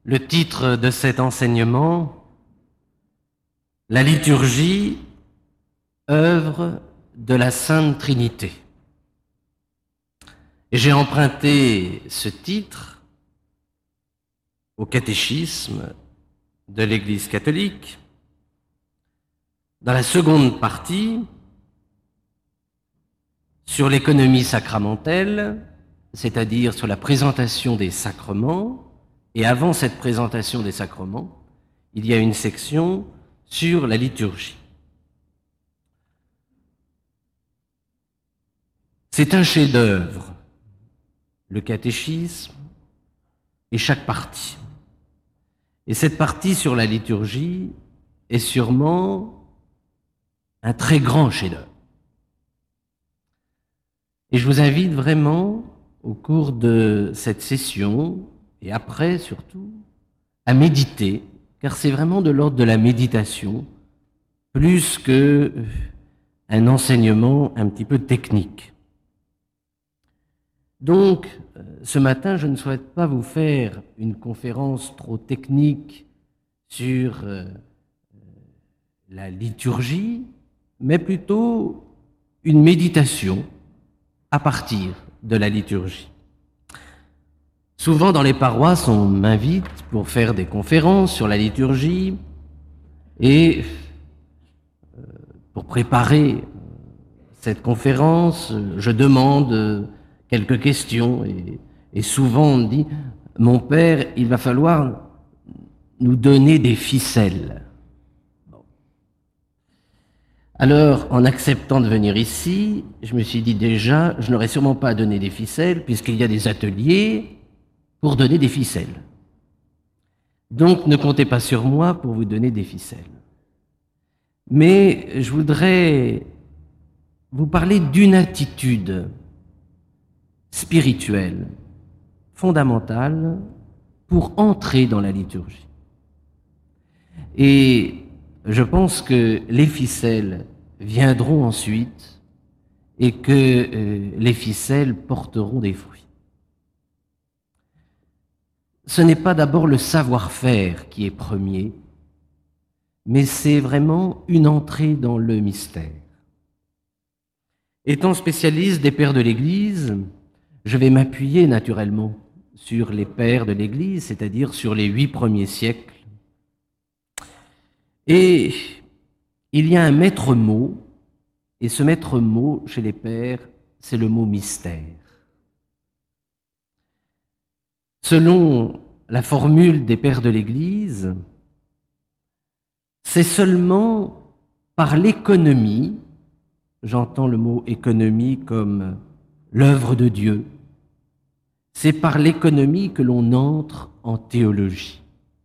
Le titre de cet enseignement, la liturgie, œuvre de la Sainte Trinité. Et j'ai emprunté ce titre au catéchisme de l'Église catholique. Dans la seconde partie, sur l'économie sacramentelle, c'est-à-dire sur la présentation des sacrements, et avant cette présentation des sacrements, il y a une section sur la liturgie. C'est un chef-d'œuvre, le catéchisme et chaque partie. Et cette partie sur la liturgie est sûrement un très grand chef-d'œuvre. Et je vous invite vraiment, au cours de cette session, et après surtout, à méditer, car c'est vraiment de l'ordre de la méditation, plus qu'un enseignement un petit peu technique. Donc, ce matin, je ne souhaite pas vous faire une conférence trop technique sur la liturgie, mais plutôt une méditation à partir de la liturgie. Souvent dans les paroisses, on m'invite pour faire des conférences sur la liturgie et pour préparer cette conférence, je demande quelques questions et souvent on me dit « Mon père, il va falloir nous donner des ficelles ». Alors, en acceptant de venir ici, je me suis dit déjà, je n'aurais sûrement pas à donner des ficelles, puisqu'il y a des ateliers pour donner des ficelles. Donc, ne comptez pas sur moi pour vous donner des ficelles. Mais je voudrais vous parler d'une attitude spirituelle, fondamentale, pour entrer dans la liturgie. Et je pense que les ficelles viendront ensuite et que les ficelles porteront des fruits. Ce n'est pas d'abord le savoir-faire qui est premier, mais c'est vraiment une entrée dans le mystère. Étant spécialiste des pères de l'Église, je vais m'appuyer naturellement sur les pères de l'Église, c'est-à-dire sur les 8 premiers siècles. Et il y a un maître mot, et ce maître mot chez les pères, c'est le mot mystère. Selon la formule des pères de l'Église, c'est seulement par l'économie, j'entends le mot économie comme l'œuvre de Dieu, c'est par l'économie que l'on entre en théologie.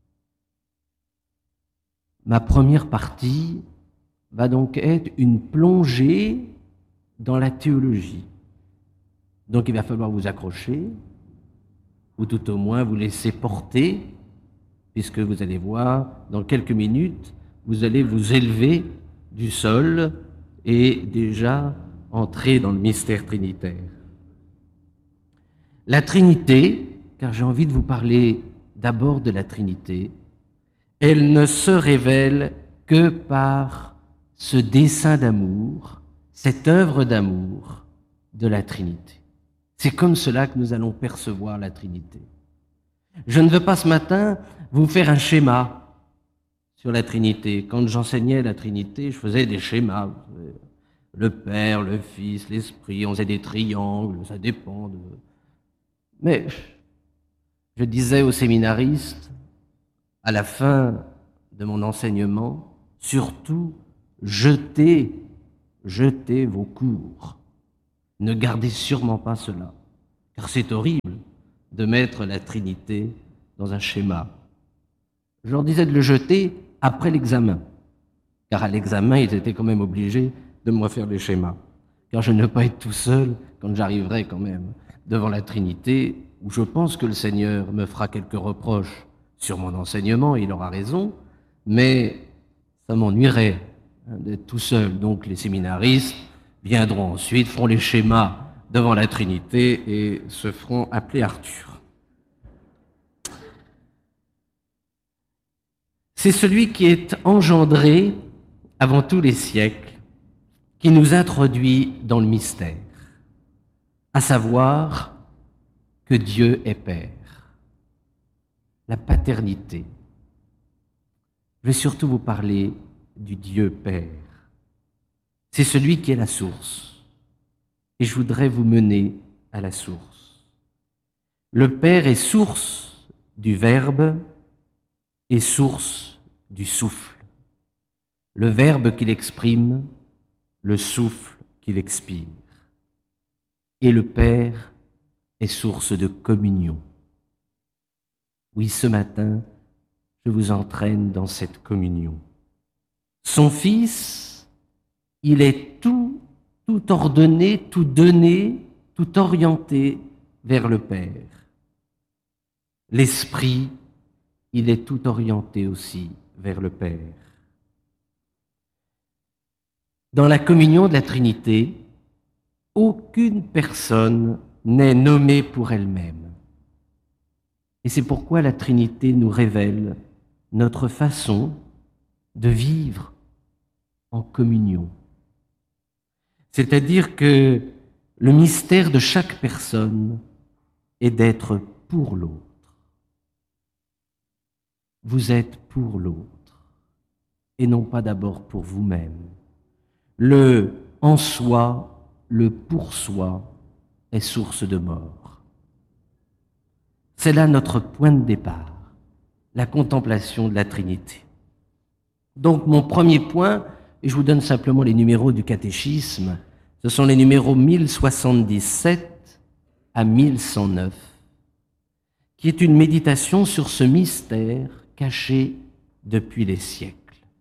Ma première partie va donc être une plongée dans la théologie. Donc il va falloir vous accrocher, ou tout au moins vous laisser porter, puisque vous allez voir, dans quelques minutes, vous allez vous élever du sol et déjà entrer dans le mystère trinitaire. La Trinité, car j'ai envie de vous parler d'abord de la Trinité, elle ne se révèle que par ce dessein d'amour, cette œuvre d'amour de la Trinité. C'est comme cela que nous allons percevoir la Trinité. Je ne veux pas ce matin vous faire un schéma sur la Trinité. Quand j'enseignais la Trinité, je faisais des schémas. Le Père, le Fils, l'Esprit, on faisait des triangles, ça dépend de... Mais je disais aux séminaristes, à la fin de mon enseignement, surtout, jetez vos cours. Ne gardez sûrement pas cela, car c'est horrible de mettre la Trinité dans un schéma. Je leur disais de le jeter après l'examen, car à l'examen, ils étaient quand même obligés de me refaire les schémas, car je ne veux pas être tout seul quand j'arriverai quand même devant la Trinité, où je pense que le Seigneur me fera quelques reproches sur mon enseignement, il aura raison, mais ça m'ennuierait d'être tout seul. Donc les séminaristes viendront ensuite, feront les schémas devant la Trinité et se feront appeler Arthur. C'est celui qui est engendré avant tous les siècles, qui nous introduit dans le mystère, à savoir que Dieu est Père, la paternité. Je vais surtout vous parler du Dieu Père. C'est celui qui est la source. Et je voudrais vous mener à la source. Le Père est source du Verbe et source du souffle. Le Verbe qu'il exprime, le souffle qu'il expire. Et le Père est source de communion. Oui, ce matin, je vous entraîne dans cette communion. Son Fils, il est tout ordonné, tout donné, tout orienté vers le Père. L'Esprit, il est tout orienté aussi vers le Père. Dans la communion de la Trinité, aucune personne n'est nommée pour elle-même. Et c'est pourquoi la Trinité nous révèle notre façon de vivre en communion. C'est-à-dire que le mystère de chaque personne est d'être pour l'autre. Vous êtes pour l'autre et non pas d'abord pour vous-même. Le en soi, le pour soi est source de mort. C'est là notre point de départ, la contemplation de la Trinité. Donc mon premier point, et je vous donne simplement les numéros du catéchisme, ce sont les numéros 1077 à 1109, qui est une méditation sur ce mystère caché depuis les siècles.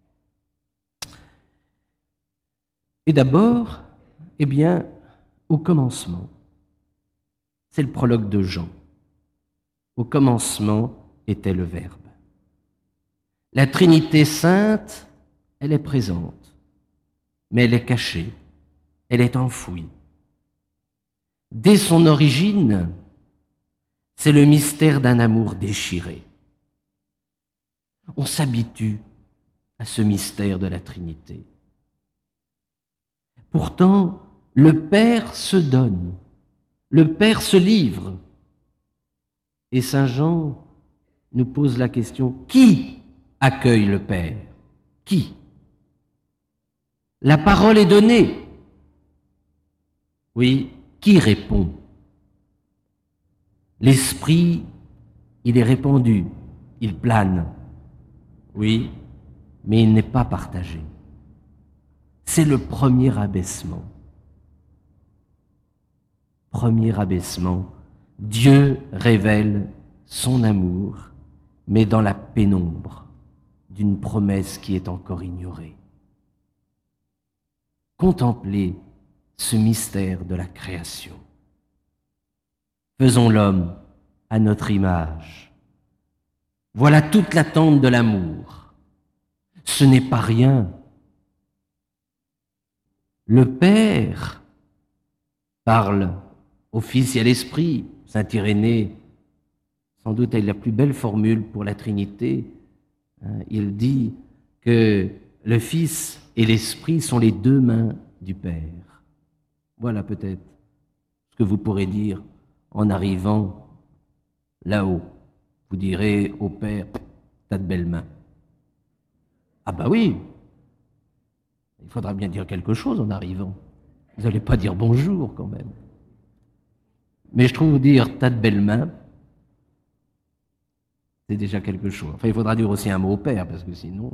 Et d'abord, eh bien, au commencement, c'est le prologue de Jean. Au commencement était le Verbe. La Trinité sainte, elle est présente, mais elle est cachée, elle est enfouie. Dès son origine, c'est le mystère d'un amour déchiré. On s'habitue à ce mystère de la Trinité. Pourtant, le Père se donne, le Père se livre. Et Saint Jean nous pose la question, qui accueille le Père? Qui? La parole est donnée. Oui, qui répond? L'Esprit, il est répandu, il plane. Oui, mais il n'est pas partagé. C'est le premier abaissement. Premier abaissement, Dieu révèle son amour, mais dans la pénombre d'une promesse qui est encore ignorée. Contemplez ce mystère de la création. Faisons l'homme à notre image. Voilà toute l'attente de l'amour. Ce n'est pas rien. Le Père parle au Fils et à l'Esprit. Saint Irénée, sans doute, a la plus belle formule pour la Trinité. Il dit que le Fils et l'Esprit sont les deux mains du Père. Voilà peut-être ce que vous pourrez dire en arrivant là-haut. Vous direz au Père, t'as de belles mains. Ah bah oui, il faudra bien dire quelque chose en arrivant. Vous n'allez pas dire bonjour quand même. Mais je trouve dire t'as de belles mains, c'est déjà quelque chose. Enfin, il faudra dire aussi un mot au Père, parce que sinon...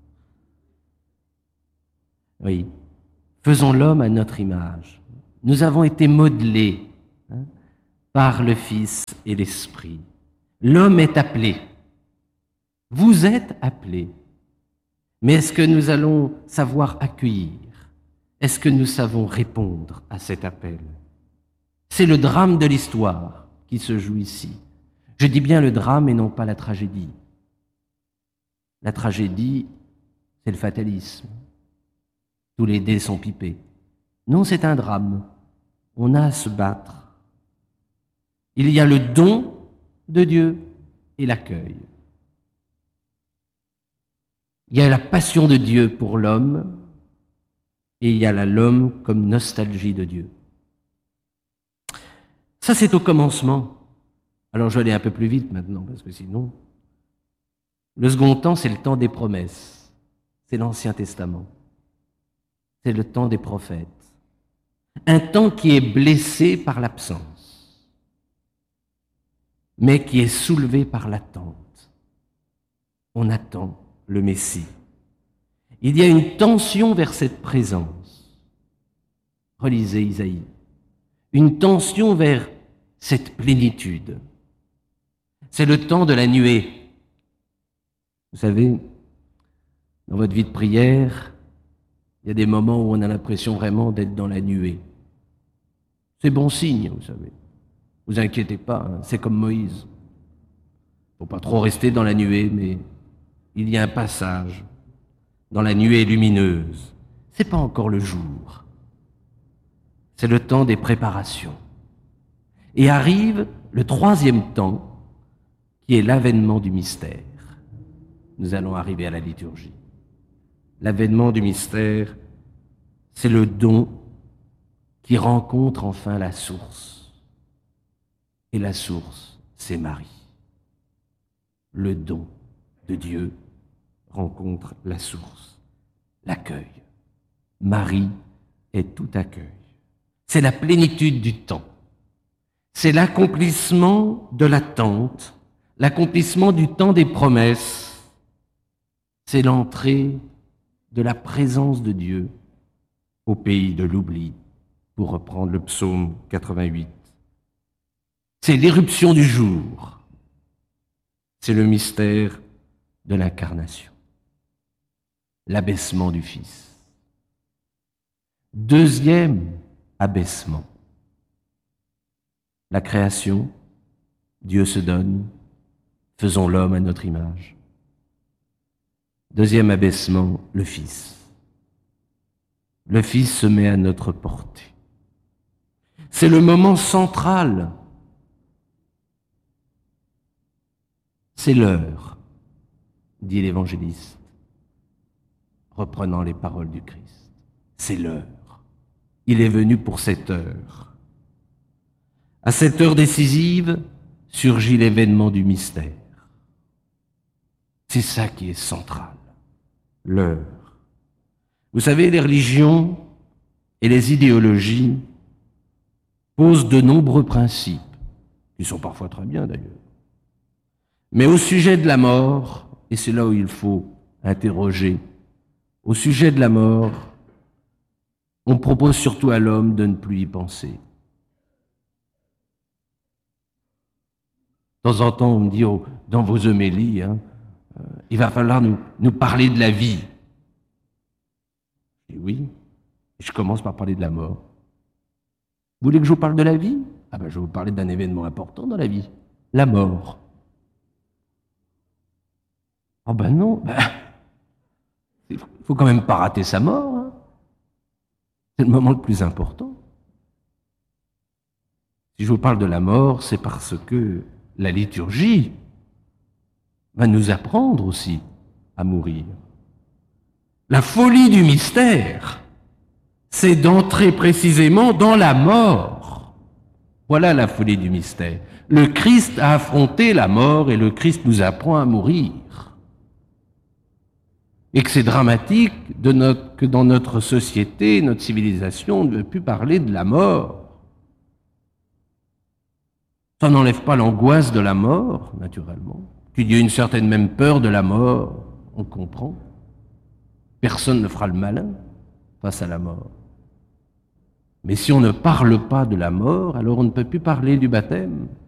Oui. Faisons l'homme à notre image. Nous avons été modelés par le Fils et l'Esprit. L'homme est appelé. Vous êtes appelés. Mais est-ce que nous allons savoir accueillir? Est-ce que nous savons répondre à cet appel? C'est le drame de l'histoire qui se joue ici. Je dis bien le drame et non pas la tragédie. La tragédie, c'est le fatalisme. Tous les dés sont pipés. Non, c'est un drame. On a à se battre. Il y a le don de Dieu et l'accueil. Il y a la passion de Dieu pour l'homme et il y a l'homme comme nostalgie de Dieu. Ça, c'est au commencement. Alors, je vais aller un peu plus vite maintenant, parce que sinon... Le second temps, c'est le temps des promesses. C'est l'Ancien Testament. C'est le temps des prophètes. Un temps qui est blessé par l'absence, mais qui est soulevé par l'attente. On attend le Messie. Il y a une tension vers cette présence. Relisez Isaïe. Une tension vers cette plénitude. C'est le temps de la nuée. Vous savez, dans votre vie de prière, il y a des moments où on a l'impression vraiment d'être dans la nuée. C'est bon signe, vous savez. Vous inquiétez pas, hein, c'est comme Moïse. Il ne faut pas trop rester dans la nuée, mais il y a un passage dans la nuée lumineuse. Ce n'est pas encore le jour. C'est le temps des préparations. Et arrive le troisième temps, qui est l'avènement du mystère. Nous allons arriver à la liturgie. L'avènement du mystère, c'est le don qui rencontre enfin la source. Et la source, c'est Marie. Le don de Dieu rencontre la source, l'accueil. Marie est tout accueil. C'est la plénitude du temps. C'est l'accomplissement de l'attente, l'accomplissement du temps des promesses. C'est l'entrée de la présence de Dieu au pays de l'oubli, pour reprendre le psaume 88. C'est l'éruption du jour. C'est le mystère de l'incarnation, l'abaissement du Fils. Deuxième abaissement, la création, Dieu se donne, faisons l'homme à notre image. Deuxième abaissement, le Fils. Le Fils se met à notre portée. C'est le moment central. C'est l'heure, dit l'évangéliste, reprenant les paroles du Christ. C'est l'heure. Il est venu pour cette heure. À cette heure décisive surgit l'événement du mystère. C'est ça qui est central, l'heure. Vous savez, les religions et les idéologies posent de nombreux principes, qui sont parfois très bien d'ailleurs. Mais au sujet de la mort, et c'est là où il faut interroger, au sujet de la mort, on propose surtout à l'homme de ne plus y penser. De temps en temps, on me dit, dans vos homélies, il va falloir nous parler de la vie. Je dis oui, et je commence par parler de la mort. Vous voulez que je vous parle de la vie? Ah ben, je vais vous parler d'un événement important dans la vie, la mort. Oh ben non, il faut quand même pas rater sa mort. Hein. C'est le moment le plus important. Si je vous parle de la mort, c'est parce que la liturgie va nous apprendre aussi à mourir. La folie du mystère, c'est d'entrer précisément dans la mort. Voilà la folie du mystère. Le Christ a affronté la mort et le Christ nous apprend à mourir. Et que c'est dramatique que dans notre société, notre civilisation, on ne veut plus parler de la mort. Ça n'enlève pas l'angoisse de la mort, naturellement. Qu'il y ait une certaine même peur de la mort, on comprend. Personne ne fera le malin face à la mort. Mais si on ne parle pas de la mort, alors on ne peut plus parler du baptême.